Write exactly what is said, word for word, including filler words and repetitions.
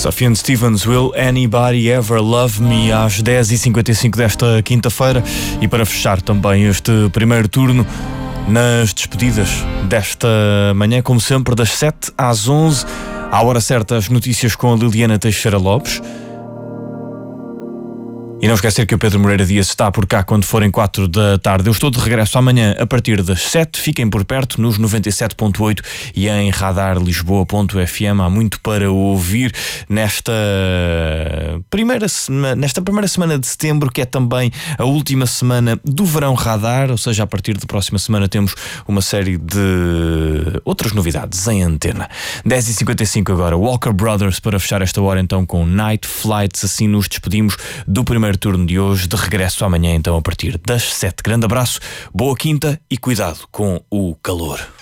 Sufjan Stevens, Will Anybody Ever Love Me, às dez e cinquenta e cinco desta quinta-feira. E para fechar também este primeiro turno, nas despedidas desta manhã, como sempre, das sete às onze, à hora certa, as notícias com a Liliana Teixeira Lopes. E não esquecer que o Pedro Moreira Dias está por cá quando forem quatro da tarde. Eu estou de regresso amanhã a partir das sete. Fiquem por perto nos noventa e sete ponto oito e em radar lisboa ponto f m. Há muito para ouvir nesta primeira, sema, nesta primeira semana de setembro, que é também a última semana do verão radar. Ou seja, a partir da próxima semana temos uma série de outras novidades em antena. dez e cinquenta e cinco agora. Walker Brothers para fechar esta hora então com Night Flights. Assim nos despedimos do primeiro turno de hoje, de regresso amanhã então a partir das sete. Grande abraço, boa quinta e cuidado com o calor.